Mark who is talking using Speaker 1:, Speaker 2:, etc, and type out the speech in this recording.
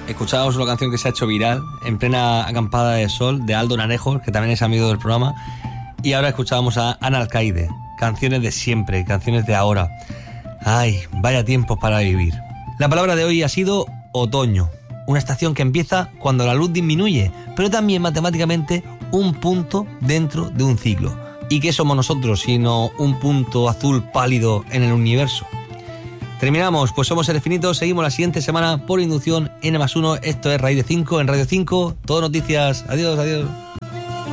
Speaker 1: escuchábamos una canción que se ha hecho viral en plena acampada de sol de Aldo Naranjo, que también es amigo del programa, y ahora escuchábamos a Ana Alcaide, canciones de siempre, canciones de ahora. Ay, vaya tiempos para vivir. La palabra de hoy ha sido otoño, una estación que empieza cuando la luz disminuye, pero también matemáticamente un punto dentro de un ciclo. ¿Y qué somos nosotros sino un punto azul pálido en el universo? Terminamos, pues somos Seres Finitos, seguimos la siguiente semana por inducción N+1, esto es Raíz de 5 en Radio 5, todo noticias, adiós, adiós.